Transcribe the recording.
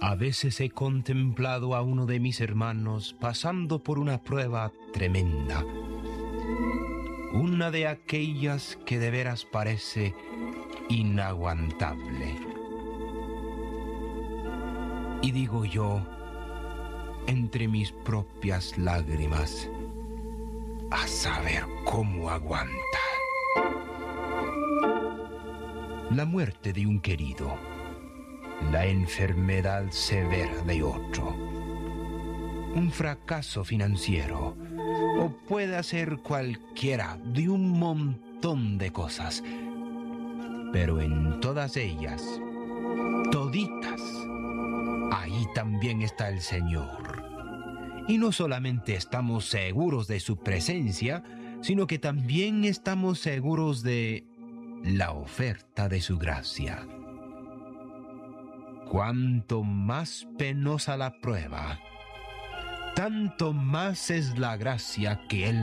A veces he contemplado a uno de mis hermanos pasando por una prueba tremenda. Una de aquellas que de veras parece inaguantable. Y digo yo, entre mis propias lágrimas, a saber cómo aguanta. La muerte de un querido, la enfermedad severa de otro, un fracaso financiero, o puede ser cualquiera de un montón de cosas. Pero en todas ellas, toditas, ahí también está el Señor. Y no solamente estamos seguros de su presencia, sino que también estamos seguros de la oferta de su gracia. Cuanto más penosa la prueba, tanto más es la gracia que Él